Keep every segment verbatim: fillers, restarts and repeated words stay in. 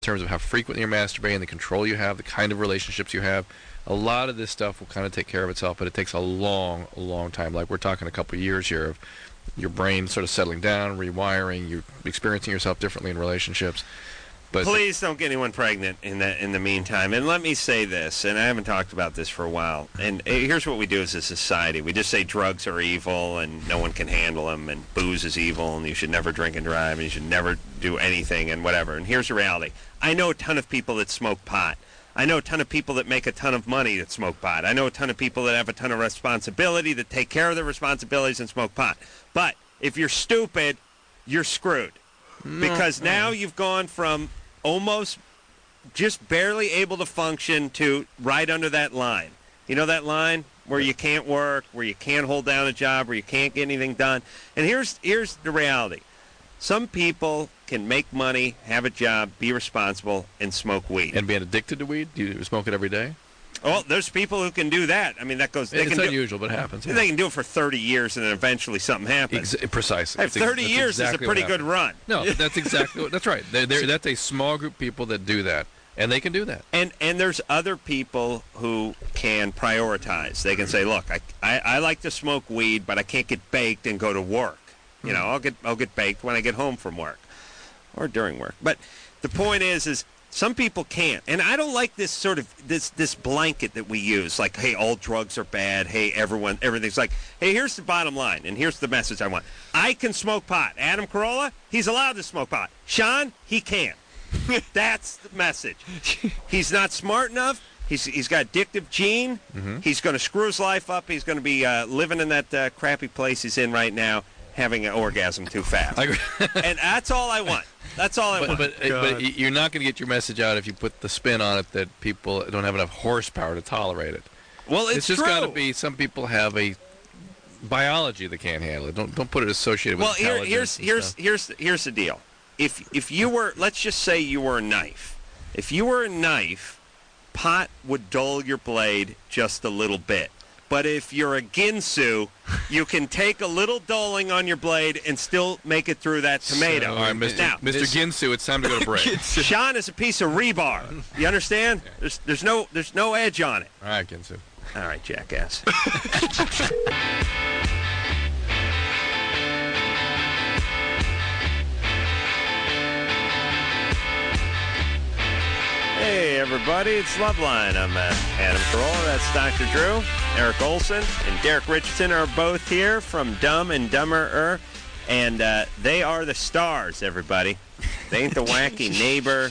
terms of how frequently you're masturbating, the control you have, the kind of relationships you have. A lot of this stuff will kind of take care of itself, but it takes a long, long time. Like we're talking a couple of years here of your brain sort of settling down, rewiring, you're experiencing yourself differently in relationships. But please don't get anyone pregnant in the in the meantime. And let me say this, and I haven't talked about this for a while. And here's what we do as a society: we just say drugs are evil, and no one can handle them, and booze is evil, and you should never drink and drive, and you should never do anything, and whatever. And here's the reality: I know a ton of people that smoke pot. I know a ton of people that make a ton of money that smoke pot. I know a ton of people that have a ton of responsibility that take care of their responsibilities and smoke pot. But if you're stupid, you're screwed, No, because no. now you've gone from almost just barely able to function to right under that line. You know that line where you can't work, where you can't hold down a job, where you can't get anything done. And here's here's the reality. Some people can make money, have a job, be responsible, and smoke weed. And being addicted to weed? Do you smoke it every day? Well, there's people who can do that. I mean, that goes. They It's can unusual, do, but it happens. Yeah. They can do it for thirty years, and then eventually something happens. Ex- precisely. Hey, That's ex- thirty that's years exactly is a pretty what good happened. run. No, that's exactly what, that's right. They're, they're, that's a small group of people that do that, and they can do that. And and there's other people who can prioritize. They can say, look, I, I, I like to smoke weed, but I can't get baked and go to work. You know, I'll get I'll get baked when I get home from work or during work. But the point is, is some people can't. And I don't like this sort of this this blanket that we use, like, hey, all drugs are bad. Hey, everyone, everything's like, hey, here's the bottom line, and here's the message I want. I can smoke pot. Adam Carolla, he's allowed to smoke pot. Sean, he can't. That's the message. He's not smart enough. He's He's got addictive gene. Mm-hmm. He's going to screw his life up. He's going to be uh, living in that uh, crappy place he's in right now, having an orgasm too fast. I agree. And that's all I want. That's all I But, want. but, but you're not going to get your message out if you put the spin on it that people don't have enough horsepower to tolerate it. well, it's, It's just true. got to be. Some people have a biology that can't handle it. Don't don't put it associated with Well, here, intelligence here's and here's stuff. here's here's the deal. If if you were, let's just say you were a knife. If you were a knife, pot would dull your blade just a little bit. But if you're a Ginsu, you can take a little dulling on your blade and still make it through that tomato. All right, Mister Now, Mister Ginsu, it's time to go to break. Sean is a piece of rebar. You understand? There's there's no there's no edge on it. All right, Ginsu. All right, jackass. Hey, everybody, it's Loveline. I'm uh, Adam Carolla. That's Doctor Drew. Eric Olson and Derek Richardson are both here from Dumb and Dumber-er. And uh, they are the stars, everybody. They ain't the wacky neighbor.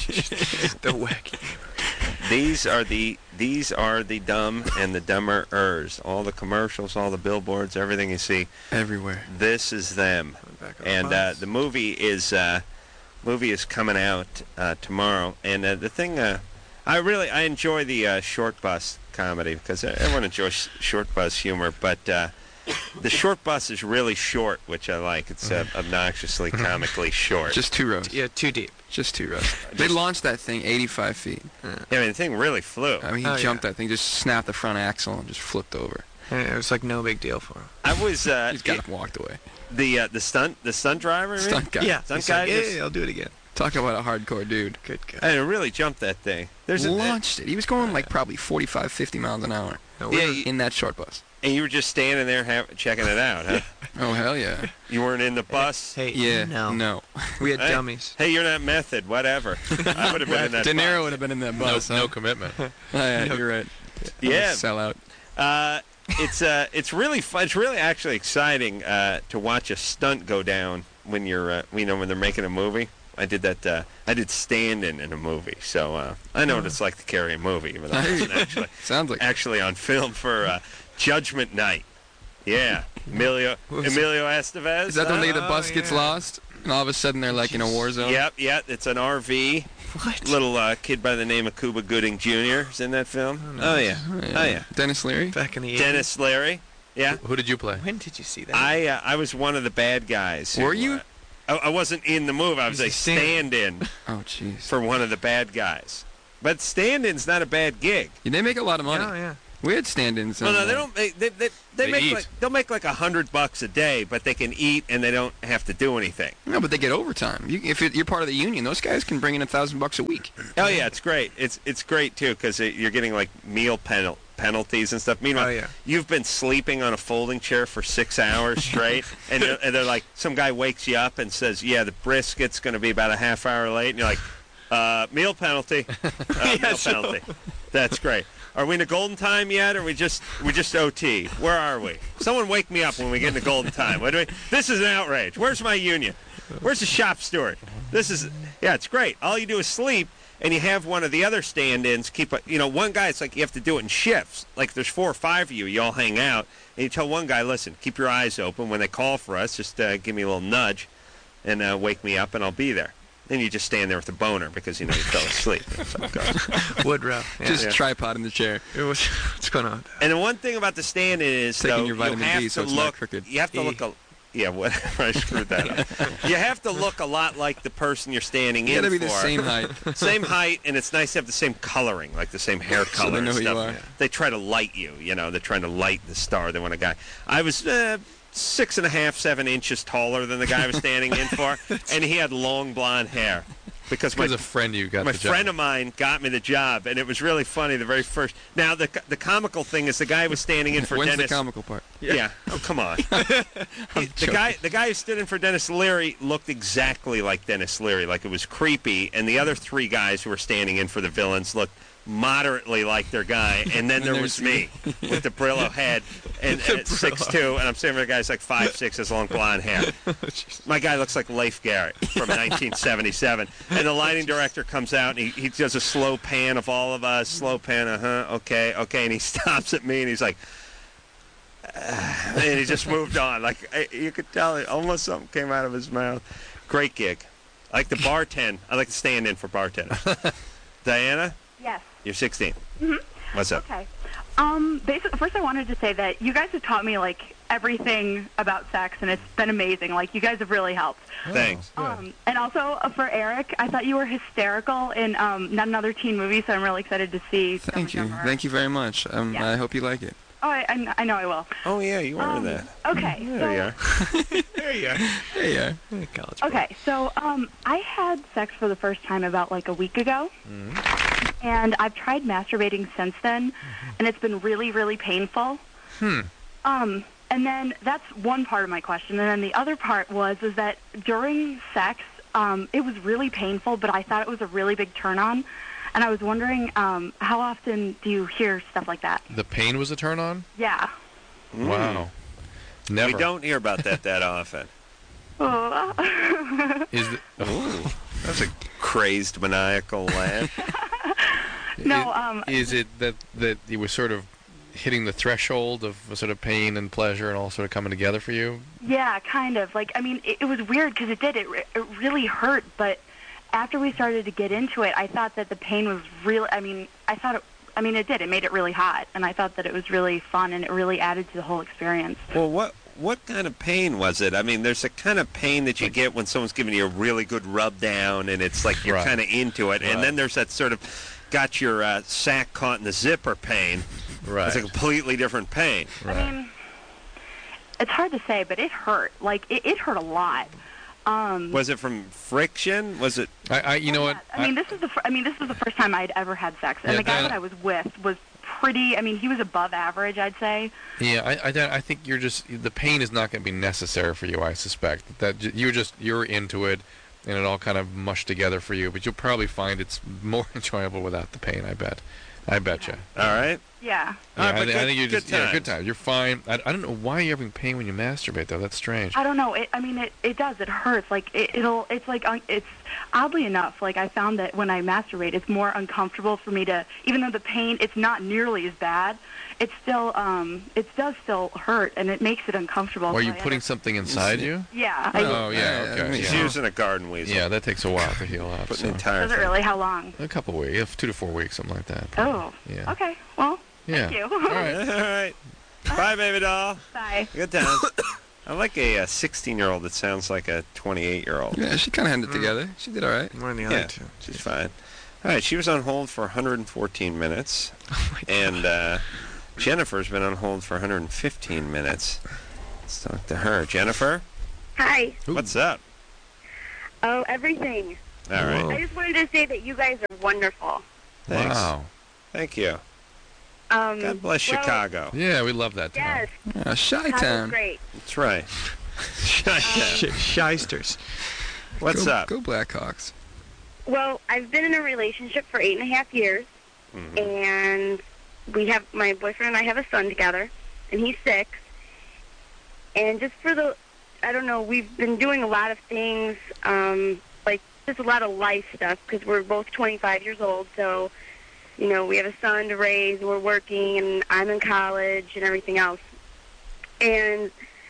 The wacky. These are the these are the dumb and the dumber-ers. All the commercials, all the billboards, everything you see. Everywhere. This is them. Back on And the uh, bus. the movie is uh, movie is coming out uh, tomorrow. And uh, the thing, uh, I really I enjoy the uh, short bus comedy because everyone enjoys short bus humor, but uh, the short bus is really short, which I like. It's uh, obnoxiously comically short. Just two rows. Yeah, too deep. Just two rows. They launched that thing eighty-five feet. yeah, I mean, the thing really flew. I mean, he Oh, jumped yeah. that thing, just snapped the front axle, and just flipped over. And it was like no big deal for him. I was uh, He's got him walked away. the uh, the stunt the stunt driver. I mean? Stunt guy. Yeah, Stunt he's guy like, yeah, just- yeah, I'll do it again. Talk about a hardcore dude. Good guy. And it really jumped that thing. There's a, Launched it. He was going like probably forty-five, fifty miles an hour No, yeah, we're- you- in that short bus. and you were just standing there have, checking it out, huh? Oh, hell yeah. You weren't in the bus. Hey, Yeah. no. No. We had Hey. dummies. Hey, you're not method. Whatever. I would have been in that. De Niro bus. would have been in that No, bus. no huh? commitment. Oh, yeah, you're right. Yeah. Sell out. Uh, it's uh, it's really fun. It's really actually exciting uh, to watch a stunt go down when you're, uh, you know, when they're making a movie. I did that. Uh, I did stand-in in a movie, so uh, I know what it's like to carry a movie, but I wasn't actually Sounds like actually on film for uh, Judgment Night. Yeah, Emilio What was Emilio Estevez. Is that the uh, day the Oh, bus gets yeah. lost? And all of a sudden they're like in a war zone? Yep, yep. It's an R V. What? Little uh, kid by the name of Cuba Gooding Junior is in that film. Oh, yeah. Oh, Oh, yeah. Dennis Leary? Back in the Dennis Leary. Yeah. Who did you play? eighties. When did you see that? I uh, I was one of the bad guys. who, Were you? uh, I, I wasn't in the movie. I was He's a a stand- stand-in Oh, jeez. for one of the bad guys. But stand-in's not a bad gig. They make a lot of money. Oh, yeah. We had stand-ins. No, and, no, they uh, don't. They they they, they, They make eat. like they'll make like a hundred bucks a day, but they can eat and they don't have to do anything. No, but they get overtime. You, if it, you're part of the union, those guys can bring in a thousand bucks a week. Oh yeah, it's great. It's it's great too because you're getting like meal penal- penalties and stuff. Meanwhile, Oh, yeah. you've been sleeping on a folding chair for six hours straight, and, they're, and they're like, some guy wakes you up and says, "Yeah, the brisket's going to be about a half hour late," and you're like, uh, "Meal penalty, uh, meal penalty." That's great. Are we in the golden time yet, or we just we just O T? Where are we? Someone wake me up when we get in the golden time. What do we, this is an outrage. Where's my union? Where's the shop steward? This is yeah, it's great. All you do is sleep, and you have one of the other stand-ins keep. A, you know, one guy. It's like you have to do it in shifts. Like there's four or five of you. You all hang out, and you tell one guy, "Listen, keep your eyes open when they call for us. Just uh, give me a little nudge, and uh, wake me up, and I'll be there." Then you just stand there with a boner because you know you fell asleep. So it goes. Woodrow. Yeah. Just Yeah. tripod in the chair. It was, what's going on? And the one thing about the stand-in is, Taking though, your you vitamin have D to so it's not look. crooked. You have to E. look. A, yeah, whatever. I screwed that up. You have to look a lot like the person you're standing You in gotta be for. the same height. Same height, and it's nice to have the same coloring, like the same hair So color they know and who you stuff. are. They try to light you. You know, they're trying to light the star. They want a guy. I was. Uh, Six and a half, seven inches taller than the guy I was standing in for, and he had long blonde hair. Because my Because a friend you got my the job. friend of mine got me the job, and it was really funny. The very first. Now the the comical thing is the guy was standing in for When's Dennis. the comical part? Yeah. Oh, come on. He- the guy the guy who stood in for Dennis Leary looked exactly like Dennis Leary, like it was creepy, and the other three guys who were standing in for the villains looked moderately like their guy, and then there was me with the Brillo head and at six two, and I'm saying the guy's like five six, has long blonde hair. My guy looks like Leif Garrett from nineteen seventy-seven, and the lighting director comes out and he, he does a slow pan of all of us, slow pan, uh huh, okay, okay, and he stops at me and he's like, uh, and he just moved on. Like I, you could tell, it, almost something came out of his mouth. Great gig. I like the bartend. I like to stand in for bartenders. Diana, Yes. you're sixteen. Mhm. What's up? Okay. Um, basically, first I wanted to say that you guys have taught me, like, everything about sex, and it's been amazing. Like, you guys have really helped. Thanks. Um, and also, uh, for Eric, I thought you were hysterical in um, Not Another Teen Movie, so I'm really excited to see. Thank you. Thank you very much. Um, Yeah. I hope you like it. Oh, I, I, I know I will. Oh yeah, you are Um, that. Okay. There so, you are. There you are. Yeah, yeah. Hey, college boy. Okay, so um, I had sex for the first time about, like, a week ago. Mm-hmm. And I've tried masturbating since then, and it's been really, really painful. Hmm. Um, and then that's one part of my question. And then the other part was is that during sex, um, it was really painful, but I thought it was a really big turn-on. And I was wondering, um, how often do you hear stuff like that? The pain was a turn on? Yeah. Mm. Wow. Never. We don't hear about that that often. Oh. Is the, oh, That's a crazed, maniacal laugh. No, um, Is it that that you were sort of hitting the threshold of sort of pain and pleasure and all sort of coming together for you? yeah, kind of. Like, I mean, it, it was weird because it did. It, re- it really hurt, but after we started to get into it, I thought that the pain was real. I mean, I thought it, I mean, it did. It made it really hot, and I thought that it was really fun, and it really added to the whole experience. Well, what what kind of pain was it? I mean, there's a kind of pain that you get when someone's giving you a really good rub down, and it's like you're Right. kind of into it. Right. And then there's that sort of got your uh, sack caught in the zipper pain. Right. It's a completely different pain. Right. I mean, it's hard to say, but it hurt. Like, it, it hurt a lot. Um, Was it from friction? Was it? I, I, you know what? I mean, this is the. Fir- I mean, this was the first time I'd ever had sex, and Yeah, the guy Diana- that I was with was pretty. I mean, he was above average, I'd say. Yeah, I, I, I think you're just the pain is not going to be necessary for you. I suspect that j- you're just you're into it, and it all kind of mushed together for you. But you'll probably find it's more enjoyable without the pain. I bet. I bet you. All right. Yeah. All Yeah, right, I, but thi- I good- think you're good just yeah, good times. time. You're fine. I, I don't know why you're having pain when you masturbate though. That's strange. I don't know. It, I mean, it, it does. It hurts. Like it, it'll. It's like un- it's oddly enough. Like I found that when I masturbate, it's more uncomfortable for me to. Even though the pain, it's not nearly as bad. It's still. Um. It does still hurt, and it makes it uncomfortable. Are so you I putting end something inside you? up- Yeah. I, Oh yeah. Yeah, Okay. yeah, She's Yeah. using a garden weasel. Yeah, that takes a while to heal up. Put So. an entire does it thing. really? How long? A couple weeks, yeah, two to four weeks, something like that. Oh. Yeah. Okay. Well. Yeah. Thank you. All right. All right. Bye, baby doll. Bye. Good times. I like a sixteen-year-old that sounds like a twenty-eight-year-old. Yeah, she kind of had it together. She did all right. More than the Yeah, other two. she's fine. All right, she was on hold for one hundred fourteen minutes, and uh, Jennifer's been on hold for one hundred fifteen minutes. Let's talk to her. Jennifer, Hi. Ooh. what's up? Oh, everything. All right. Whoa. I just wanted to say that you guys are wonderful. Thanks. Wow. Thank you. Um, God bless well, Chicago. Yeah, we love that town. Yes, Yeah, that Chi-Town. was great. That's right. Sh- shysters. What's go, up? Go Blackhawks. Well, I've been in a relationship for eight and a half years, Mhm. and we have my boyfriend and I have a son together, and he's six. And just for the, I don't know, we've been doing a lot of things, um, like just a lot of life stuff because we're both twenty-five years old. So, you know, we have a son to raise, and we're working, and I'm in college and everything else. And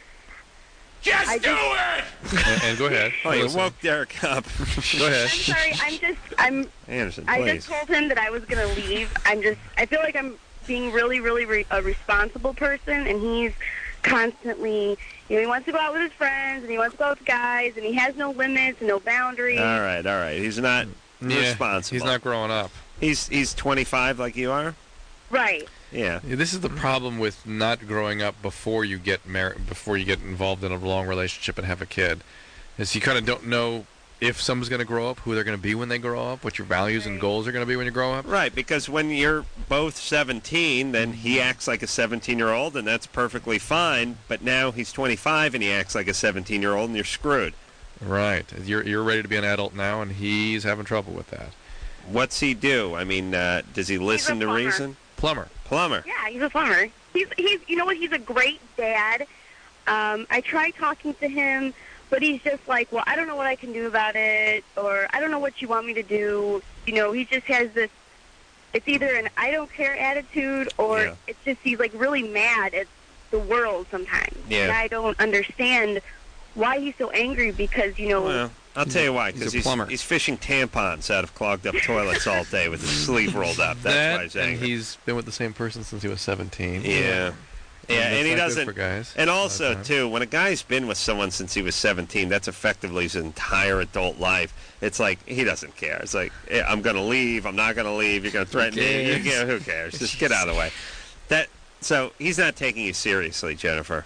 Just I do it! And, and go ahead. Oh, you Listen. woke Derek up. Go ahead. I'm sorry, I'm just, I'm Anderson, I please. just told him that I was going to leave. I'm just, I feel like I'm being really, really re- a responsible person, and he's constantly, you know, he wants to go out with his friends, and he wants to go out with guys, and he has no limits and no boundaries. All right, all right. He's not Yeah, responsible. he's not growing up. He's he's twenty-five like you are. Right. Yeah. Yeah, this is the problem with not growing up before you get married, before you get involved in a long relationship and have a kid, is you kind of don't know if someone's going to grow up, who they're going to be when they grow up, what your values and Right. goals are going to be when you grow up. Right, because when you're both seventeen, then he acts like a seventeen-year-old, and that's perfectly fine. But now he's twenty-five, and he acts like a seventeen-year-old, and you're screwed. Right. You're you're ready to be an adult now, and he's having trouble with that. What's he do? I mean, uh, does he listen to plumber. reason? Plumber. Plumber. Yeah, he's a plumber. He's, he's, you know what, he's a great dad. Um, I try talking to him, but he's just like, well, I don't know what I can do about it, or I don't know what you want me to do. You know, he just has this, it's either an I don't care attitude, or Yeah. it's just he's like really mad at the world sometimes. Yeah. And I don't understand why he's so angry because, you know, Well, I'll tell you why, he's because a he's, plumber. he's fishing tampons out of clogged up toilets all day with his sleeve rolled up. That's that, why he's and angry. he's been with the same person since he was seventeen. Yeah. Yeah, that's and he not good doesn't. for guys And a lot of also, times. too, when a guy's been with someone since he was seventeen, that's effectively his entire adult life. It's like he doesn't care. It's like eh, I'm going to leave. I'm not going to leave. You're going to threaten me. You, cares? yeah, who cares? Just get out of the way. That. So he's not taking you seriously, Jennifer.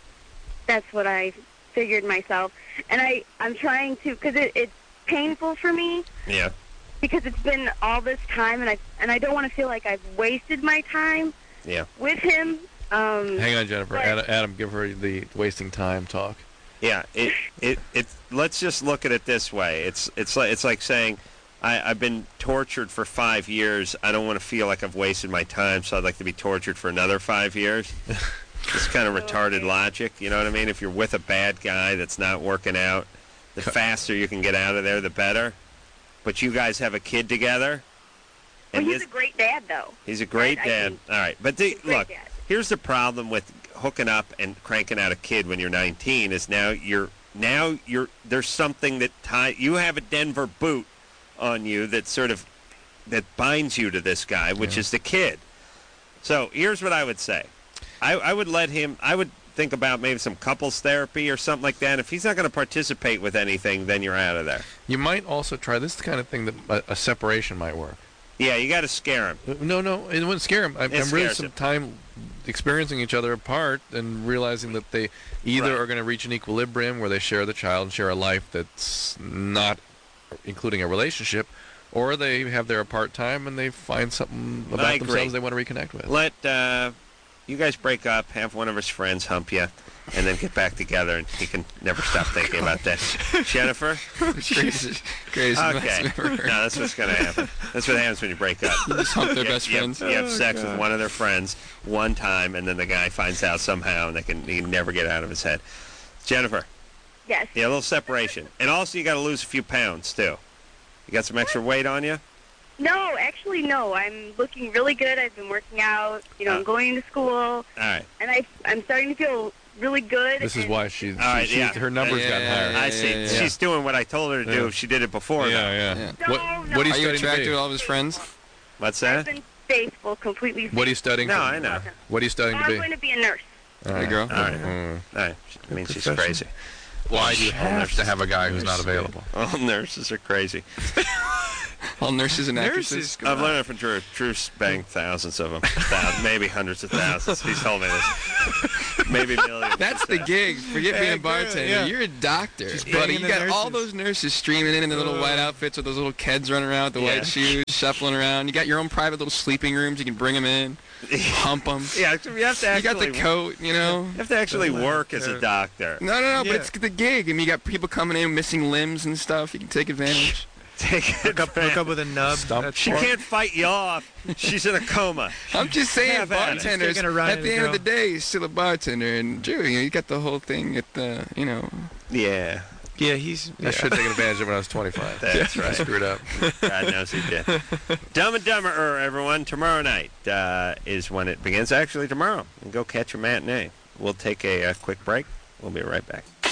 that's what I figured myself. And I, I'm trying to, because it, it's painful for me. Yeah. Because it's been all this time, and I and I don't want to feel like I've wasted my time Yeah. with him. Um, Hang on, Jennifer. but- Adam, Adam, give her the wasting time talk. Yeah. It. It. It. Let's just look at it this way. It's. It's like. It's like saying, I, I've been tortured for five years. I don't want to feel like I've wasted my time, so I'd like to be tortured for another five years. It's kind of retarded Okay. logic. You know what I mean? If you're with a bad guy that's not working out, the faster you can get out of there, the better. But you guys have a kid together. well, And he's this- a great dad, though. he's a great I- I dad. think All right. But the, He's a great look, dad. here's the problem with hooking up and cranking out a kid when you're nineteen is now you're now you're there's something that tie you have a Denver boot on you that sort of that binds you to this guy, which Yeah. is the kid. So here's what I would say. I, I would let him I would think about maybe some couples therapy or something like that. If he's not going to participate with anything, then you're out of there. You might also try this is the kind of thing that a, a separation might work. Yeah, you got to scare him. Uh, No, no, it wouldn't scare him. I, It I'm really scares some him. time experiencing each other apart and realizing that they either Right. are going to reach an equilibrium where they share the child and share a life that's not including a relationship, or they have their apart time and they find something I about agree. themselves they want to reconnect with. Let uh, you guys break up, have one of his friends hump you, and then get back together, and he can never stop thinking about that. Jennifer? Greatest, greatest Okay. mess I've ever No, heard. that's what's going to happen. That's what happens when you break up. You just hump their You- best you, friends. You have sex with one of their friends one time, and then the guy finds out somehow, and they can, he can never get out of his head. Jennifer, Yes. yeah, a little separation. And also, you got to lose a few pounds, too. You got some extra weight on you? No, actually, no. I'm looking really good. I've been working out. You know, Uh. I'm going to school, All right. and I, I'm starting to feel really good. This is and- why she, she, All right, she- yeah. her numbers Yeah, got yeah, higher. yeah, I see. yeah, yeah. She's doing what I told her to do Yeah. if she did it before, though. yeah, yeah. Yeah. What, No, what are you no. Are you studying attracted to to be? all of his friends? What's I've that? been faithful, completely What are you studying No, to I know. What are you studying I'm to be? going to be a nurse. All There you go. right. All right. Mm. All right. I mean, she's profession. crazy. Why do you have to have a guy who's not available? All nurses are crazy. All nurses and actresses. Nurses. I've learned it from Drew. Drew's banged thousands of them. Thousands, maybe hundreds of thousands. He's told me this. Maybe millions. That's the gig. Forget being a bartender. yeah. You're a doctor. Just Buddy, banging you the got all nurses. those nurses streaming in in the little white outfits with those little kids running around with the Yeah. white shoes, shuffling around. You got your own private little sleeping rooms. You can bring them in, hump them. Yeah, you have to You actually. got the coat, you know. You have to actually work as a doctor. No, no, no, Yeah. but it's the gig. I mean, you got people coming in missing limbs and stuff. You can take advantage. Take Hook up, hook up with a nub. Stump. That's She for- can't fight you off. She's in a coma. I'm just saying, Have at it. bartenders, He's taking a run at at the a end of the girl. day, he's still a bartender. And Drew, you know, you got the whole thing at the, you know. Yeah, Yeah, he's. I Yeah. should have taken advantage of it when I was twenty-five. that's I right. screwed up. God knows he did. Dumb and Dumber, everyone. Tomorrow night uh, is when it begins. Actually, tomorrow. And go catch a matinee. We'll take a, a quick break. We'll be right back.